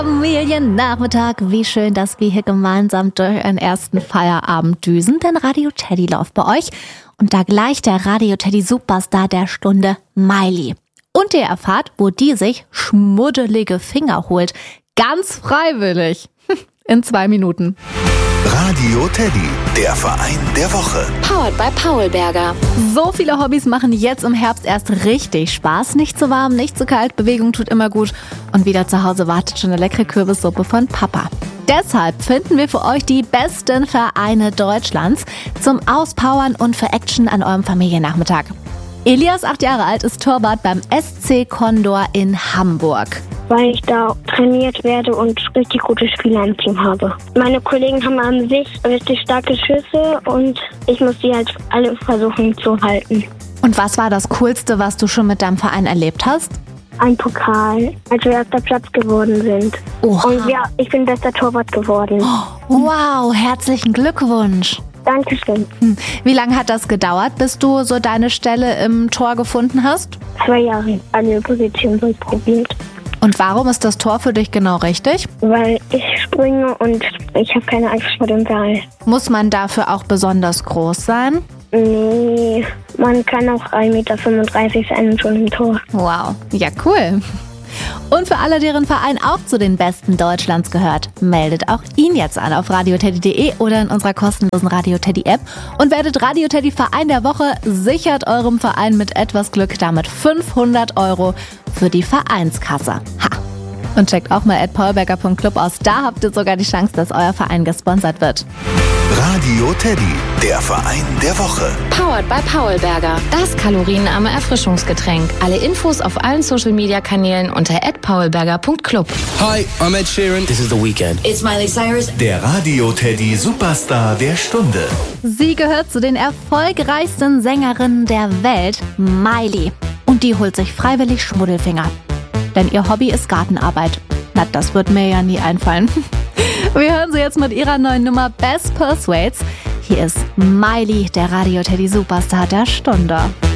Familiennachmittag, wie schön, dass wir hier gemeinsam durch einen ersten Feierabend düsen, denn Radio Teddy läuft bei euch und da gleich der Radio Teddy Superstar der Stunde, Miley. Und ihr erfahrt, wo die sich schmuddelige Finger holt, ganz freiwillig, in 2 Minuten. Radio Teddy, der Verein der Woche. Powered by Paulberger. So viele Hobbys machen jetzt im Herbst erst richtig Spaß. Nicht zu warm, nicht zu kalt, Bewegung tut immer gut. Und wieder zu Hause wartet schon eine leckere Kürbissuppe von Papa. Deshalb finden wir für euch die besten Vereine Deutschlands zum Auspowern und für Action an eurem Familiennachmittag. Elias, 8 Jahre alt, ist Torwart beim SC Condor in Hamburg. Weil ich da trainiert werde und richtig gute Spieler im Team habe. Meine Kollegen haben an sich richtig starke Schüsse und ich muss die halt alle versuchen zu halten. Und was war das Coolste, was du schon mit deinem Verein erlebt hast? Ein Pokal, als wir erster Platz geworden sind. Oha. Und ja, ich bin bester Torwart geworden. Wow, herzlichen Glückwunsch. Dankeschön. Wie lange hat das gedauert, bis du so deine Stelle im Tor gefunden hast? 2 Jahre alle Positionen durchprobiert. Und warum ist das Tor für dich genau richtig? Weil ich springe und ich habe keine Angst vor dem Ball. Muss man dafür auch besonders groß sein? Nee, man kann auch 1,35 Meter sein und schon im Tor. Wow, ja cool. Und für alle, deren Verein auch zu den Besten Deutschlands gehört, meldet auch ihn jetzt an auf radioteddy.de oder in unserer kostenlosen Radio Teddy App und werdet Radio Teddy Verein der Woche, sichert eurem Verein mit etwas Glück damit 500 € für die Vereinskasse. Ha! Und checkt auch mal @paulberger.club aus, da habt ihr sogar die Chance, dass euer Verein gesponsert wird. Radio Teddy, der Verein der Woche. Powered by Paulberger. Das kalorienarme Erfrischungsgetränk. Alle Infos auf allen Social-Media-Kanälen unter @paulberger.club. Hi, I'm Ed Sheeran. This is The Weeknd. It's Miley Cyrus. Der Radio Teddy Superstar der Stunde. Sie gehört zu den erfolgreichsten Sängerinnen der Welt, Miley. Und die holt sich freiwillig Schmuddelfinger. Denn ihr Hobby ist Gartenarbeit. Na, das wird mir ja nie einfallen. Wir hören sie jetzt mit ihrer neuen Nummer Best Persuades. Hier ist Miley, der Radio Teddy Superstar der Stunde.